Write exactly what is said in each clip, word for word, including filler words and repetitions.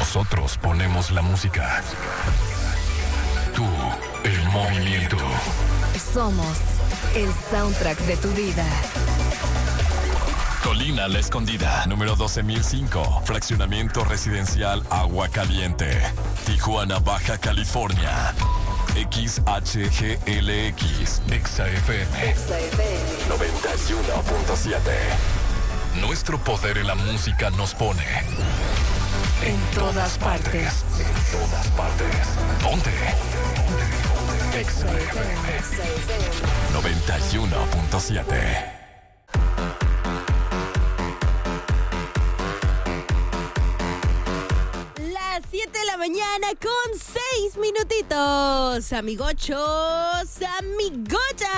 Nosotros ponemos la música. Tú, el movimiento. Somos el soundtrack de tu vida. Colina La Escondida, número doce mil cinco. Fraccionamiento residencial Agua Caliente. Tijuana, Baja California. X H G L X. Exa F M. Exa F M. noventa y uno punto siete. Nuestro poder en la música nos pone en, en todas partes. partes. En todas partes. Ponte. Exa F M. noventa y uno punto siete. siete de la mañana con seis minutitos. Amigochos, amigochas.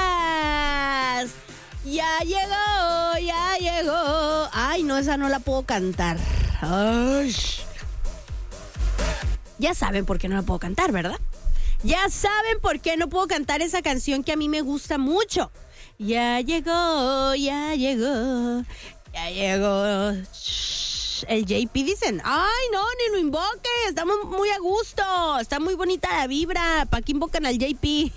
Ya llegó, ya llegó. Ay, no, esa no la puedo cantar. Ay. Ya saben por qué no la puedo cantar, ¿verdad? Ya saben por qué no puedo cantar esa canción que a mí me gusta mucho. Ya llegó, ya llegó, ya llegó. El J P dicen, ay no, ni lo invoque, estamos muy a gusto, está muy bonita la vibra, ¿para qué invocan al J P?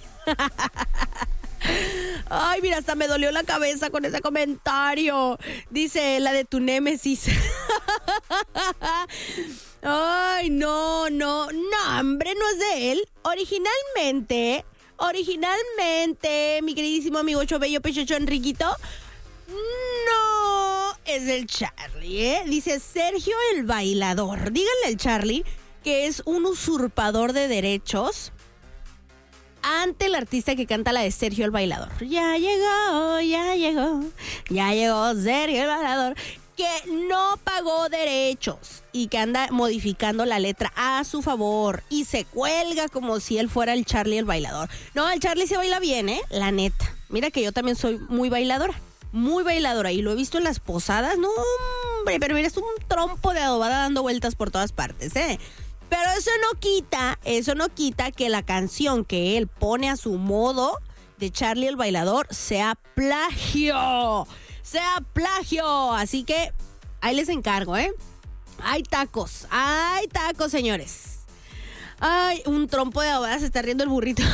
Ay, mira, hasta me dolió la cabeza con ese comentario. Dice, la de tu némesis. Ay, no, no, no, hombre, no es de él. Originalmente, originalmente, mi queridísimo amigo Chobello Pechocho Enriquito, no es el Charlie, ¿eh? Dice Sergio el Bailador. Díganle al Charlie que es un usurpador de derechos ante el artista que canta la de Sergio el Bailador. Ya llegó, ya llegó, ya llegó Sergio el Bailador, que no pagó derechos y que anda modificando la letra a su favor y se cuelga como si él fuera el Charlie el Bailador. No, el Charlie se baila bien, ¿eh? La neta. Mira que yo también soy muy bailadora. Muy bailadora y lo he visto en las posadas. No, hombre, pero mira, es un trompo de adobada dando vueltas por todas partes, ¿eh? Pero eso no quita, eso no quita que la canción que él pone a su modo de Charlie el Bailador sea plagio. Sea plagio. Así que ahí les encargo, ¿eh? Hay tacos, hay tacos, señores. Ay, un trompo de adobada, se está riendo el burrito.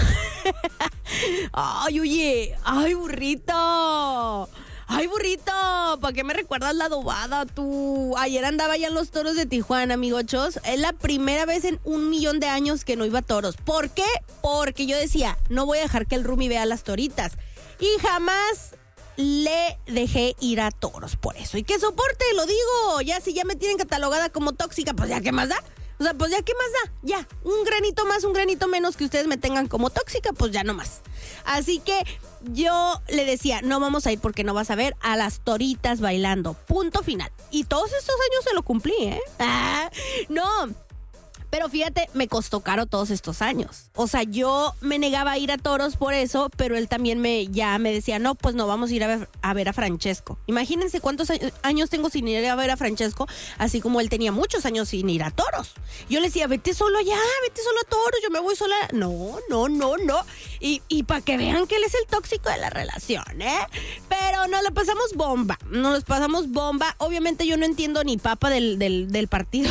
Ay, oye, ay, burrito. Ay, burrito, ¿para qué me recuerdas la adobada tú? Ayer andaba ya en los toros de Tijuana, amigochos. Es la primera vez en un millón de años que no iba a toros. ¿Por qué? Porque yo decía, no voy a dejar que el Rumi vea las toritas. Y jamás le dejé ir a toros por eso. Y que soporte, lo digo. Ya si ya me tienen catalogada como tóxica, pues ya, ¿qué más da? O sea, pues ya, ¿qué más da? Ya, un granito más, un granito menos que ustedes me tengan como tóxica, pues ya no más. Así que yo le decía, no vamos a ir porque no vas a ver a las toritas bailando. Punto final. Y todos estos años se lo cumplí, ¿eh? Ah, no. Pero fíjate, me costó caro todos estos años. O sea, yo me negaba a ir a toros por eso, pero él también me ya me decía, no, pues no, vamos a ir a ver a, ver a Francesco. Imagínense cuántos años tengo sin ir a ver a Francesco, así como él tenía muchos años sin ir a toros. Yo le decía, vete solo allá, vete solo a toros, yo me voy sola. No, no, no, no. Y, y para que vean que él es el tóxico de la relación, ¿eh? Pero nos lo pasamos bomba, nos lo pasamos bomba. Obviamente yo no entiendo ni papa del, del, del partido.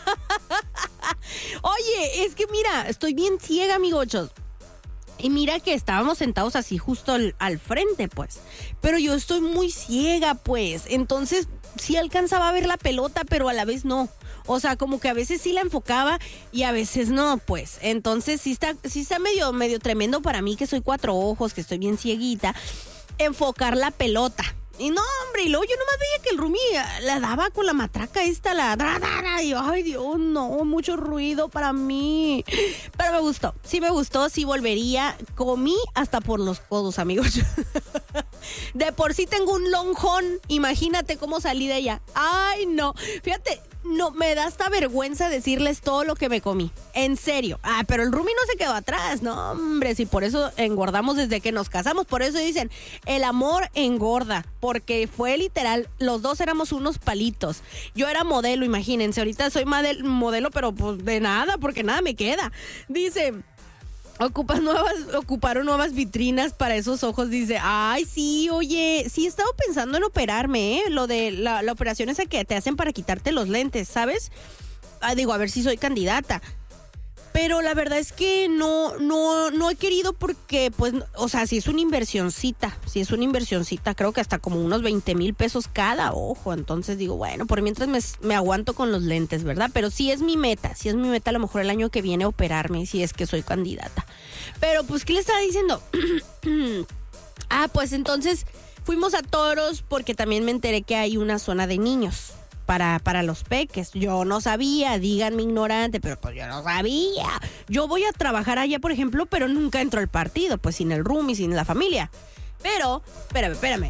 Oye, es que mira, estoy bien ciega, amigochos. Y mira que estábamos sentados así justo al, al frente, pues. Pero yo estoy muy ciega, pues. Entonces sí alcanzaba a ver la pelota, pero a la vez no. O sea, como que a veces sí la enfocaba y a veces no, pues. Entonces sí está, sí está medio, medio tremendo para mí, que soy cuatro ojos, que estoy bien cieguita, enfocar la pelota. Y no, hombre, y luego yo nomás veía que el Rumi la daba con la matraca esta, la... Y yo, ay, Dios, no, mucho ruido para mí. Pero me gustó, sí me gustó, sí volvería. Comí hasta por los codos, amigos. De por sí tengo un lonjón, imagínate cómo salí de ella. Ay, no, fíjate... No, me da hasta vergüenza decirles todo lo que me comí. En serio. Ah, pero el Rumi no se quedó atrás. No, hombre, si por eso engordamos desde que nos casamos. Por eso dicen, el amor engorda. Porque fue literal, los dos éramos unos palitos. Yo era modelo, imagínense. Ahorita soy modelo, pero pues de nada, porque nada me queda. Dice... Ocupas nuevas, ocuparon nuevas vitrinas para esos ojos, dice. Ay, sí, oye, sí he estado pensando en operarme, ¿eh? Lo de la, la operación esa que te hacen para quitarte los lentes, ¿sabes? ah, digo, a ver si soy candidata. Pero la verdad es que no, no, no he querido porque, pues, o sea, si es una inversioncita, si es una inversioncita, creo que hasta como unos veinte mil pesos cada ojo. Entonces digo, bueno, por mientras me, me aguanto con los lentes, ¿verdad? Pero sí es mi meta, sí es mi meta a lo mejor el año que viene operarme, si es que soy candidata. Pero, pues, ¿qué le estaba diciendo? Ah, pues entonces fuimos a Toros porque también me enteré que hay una zona de niños. Para, para los peques. Yo no sabía, díganme ignorante, pero pues yo no sabía. Yo voy a trabajar allá, por ejemplo, pero nunca entro al partido, pues sin el roomie, sin la familia. Pero, espérame, espérame.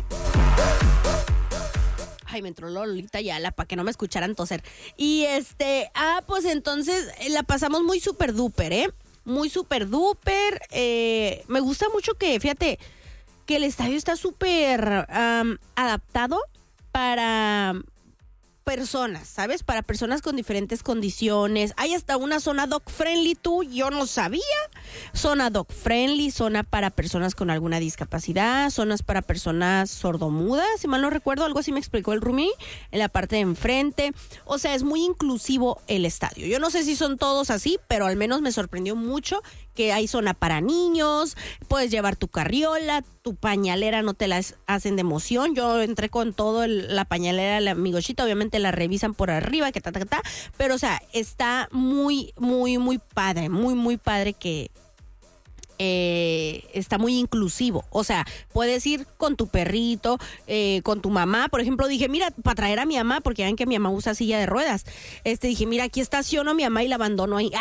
Ay, me entró Lolita Yala para que no me escucharan toser. Y este, ah, pues entonces la pasamos muy súper duper, ¿eh? Muy súper duper. Eh, me gusta mucho que, fíjate, que el estadio está súper um, adaptado para personas, ¿sabes? Para personas con diferentes condiciones. Hay hasta una zona dog friendly, tú, yo no sabía. Zona dog friendly, zona para personas con alguna discapacidad, zonas para personas sordomudas, si mal no recuerdo, algo así me explicó el roomie, en la parte de enfrente. O sea, es muy inclusivo el estadio. Yo no sé si son todos así, pero al menos me sorprendió mucho que hay zona para niños, puedes llevar tu carriola, tu pañalera no te la hacen de emoción. Yo entré con todo el, la pañalera, la migochita, obviamente la revisan por arriba, que ta, ta, ta, pero o sea, está muy, muy, muy padre, muy, muy padre que eh, está muy inclusivo. O sea, puedes ir con tu perrito, eh, con tu mamá. Por ejemplo, dije, mira, para traer a mi mamá, porque ven que mi mamá usa silla de ruedas. Este, dije, mira, aquí estaciono a mi mamá y la abandono ahí.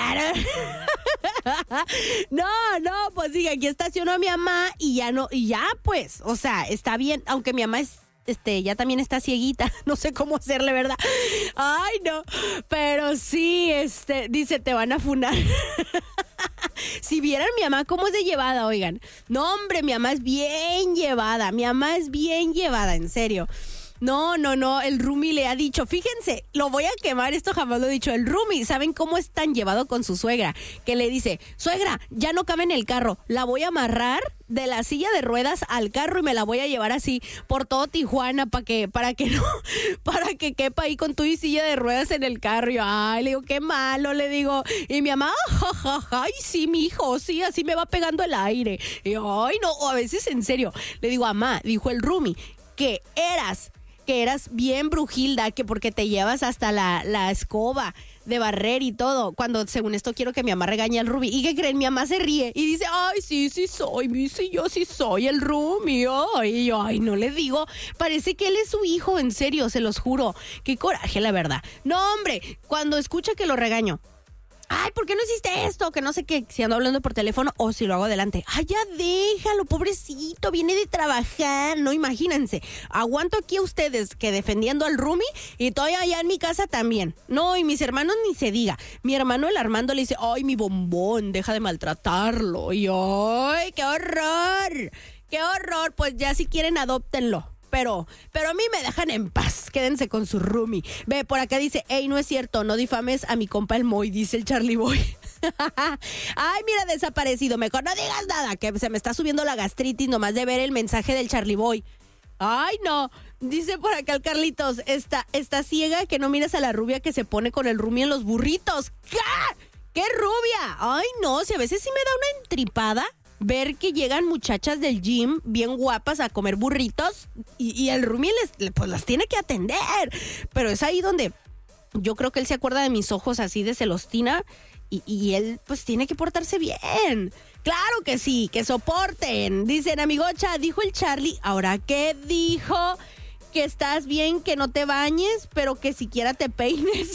No, no, pues dije, aquí estaciono a mi mamá y ya no, y ya pues, o sea, está bien, aunque mi mamá es, este, ya también está cieguita, no sé cómo hacerle, ¿verdad? Ay, no, pero sí, este, dice, te van a funar. Si vieran mi mamá cómo es de llevada, oigan, no, hombre, mi mamá es bien llevada, mi mamá es bien llevada, en serio. No, no, no, el roomie le ha dicho, fíjense, lo voy a quemar, esto jamás lo he dicho, el roomie, ¿saben cómo es tan llevado con su suegra? Que le dice, suegra, ya no cabe en el carro, la voy a amarrar de la silla de ruedas al carro y me la voy a llevar así por todo Tijuana para que, para que no, para que quepa ahí con tu silla de ruedas en el carro. Y yo, ay, le digo, qué malo, le digo. Y mi mamá, jajaja, ja, ja, ay, sí, mi hijo, sí, así me va pegando el aire. Y yo, ay, no, o a veces en serio, le digo, mamá, dijo el roomie, que eras... que eras bien brujilda, que porque te llevas hasta la, la escoba de barrer y todo, cuando según esto quiero que mi mamá regañe al roomie. ¿Y qué creen? Mi mamá se ríe y dice, ay, sí, sí soy, mi, sí, yo sí soy el roomie. Ay, y yo, ay, no le digo, parece que él es su hijo, en serio, se los juro. Qué coraje, la verdad. No, hombre, cuando escucha que lo regaño, ay, ¿por qué no hiciste esto? Que no sé qué, si ando hablando por teléfono o si lo hago adelante. Ay, ya déjalo, pobrecito, viene de trabajar. No, imagínense, aguanto aquí a ustedes que defendiendo al roomie y todavía allá en mi casa también. No, y mis hermanos ni se diga. Mi hermano el Armando le dice, ay, mi bombón, deja de maltratarlo. Y ay, qué horror, qué horror. Pues ya si quieren, adóptenlo. Pero, pero a mí me dejan en paz, quédense con su roomie. Ve, por acá dice, ey, no es cierto, no difames a mi compa el Moy, dice el Charlie Boy. Ay, mira, desaparecido, mejor no digas nada, que se me está subiendo la gastritis nomás de ver el mensaje del Charlie Boy. Ay, no, dice por acá el Carlitos, está, está ciega que no miras a la rubia que se pone con el roomie en los burritos. ¿Qué? ¿Qué rubia? Ay, no, si a veces sí me da una entripada ver que llegan muchachas del gym bien guapas a comer burritos y, y el roomie les, pues las tiene que atender. Pero es ahí donde yo creo que él se acuerda de mis ojos así de celostina y, y él pues tiene que portarse bien. Claro que sí, que soporten. Dicen, amigocha, dijo el Charlie. ¿Ahora qué dijo? Que estás bien, que no te bañes, pero que siquiera te peines.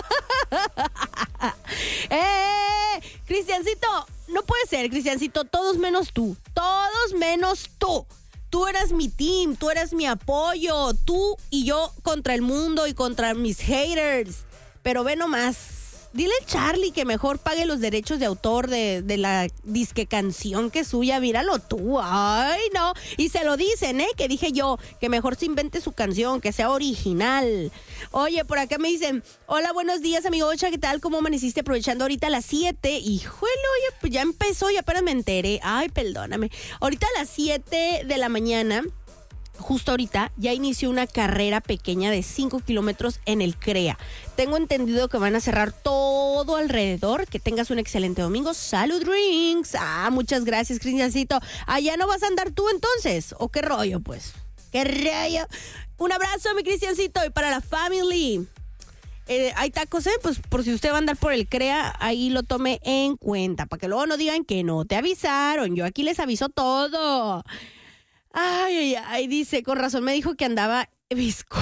¡Eh! Cristiancito, no puede ser, Cristiancito, todos menos tú, todos menos tú. Tú eras mi team, tú eras mi apoyo, tú y yo contra el mundo y contra mis haters. Pero ve nomás, dile al Charlie que mejor pague los derechos de autor de, de la disque canción que es suya, míralo tú, ay no, y se lo dicen, eh, que dije yo, que mejor se invente su canción, que sea original. Oye, por acá me dicen, hola, buenos días, amigo Ocha, ¿qué tal? ¿Cómo amaneciste aprovechando ahorita a las siete? Híjole, oye, pues ya empezó y apenas me enteré, ay, perdóname, ahorita a las siete de la mañana justo ahorita ya inició una carrera pequeña de cinco kilómetros en el CREA. Tengo entendido que van a cerrar todo alrededor. Que tengas un excelente domingo. ¡Salud, drinks! Ah, muchas gracias, Cristiancito. ¿Allá no vas a andar tú entonces? ¿O qué rollo, pues? ¡Qué rollo! Un abrazo, mi Cristiancito, y para la family. Eh, hay tacos, ¿eh? Pues por si usted va a andar por el CREA, ahí lo tome en cuenta, para que luego no digan que no te avisaron. Yo aquí les aviso todo. Ay, ay, ay, dice, con razón me dijo que andaba visco.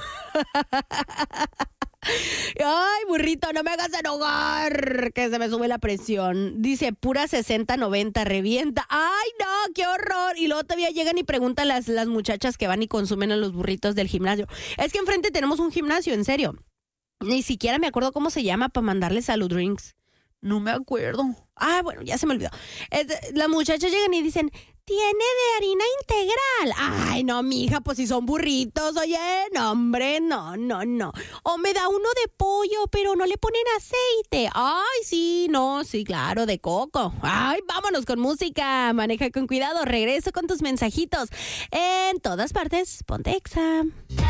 Ay, burrito, no me hagas enojar, que se me sube la presión. Dice, pura sesenta noventa, revienta. Ay, no, qué horror. Y luego todavía llegan y preguntan las, las muchachas que van y consumen a los burritos del gimnasio. Es que enfrente tenemos un gimnasio, en serio. Ni siquiera me acuerdo cómo se llama para mandarle salud drinks. No me acuerdo. Ah, bueno, ya se me olvidó. Es, las muchachas llegan y dicen, tiene de harina integral. Ay, no, mija, pues si son burritos, oye, no, hombre, no, no, no. O me da uno de pollo, pero no le ponen aceite. Ay, sí, no, sí, claro, de coco. Ay, vámonos con música. Maneja con cuidado. Regreso con tus mensajitos. En todas partes, ponte Exa.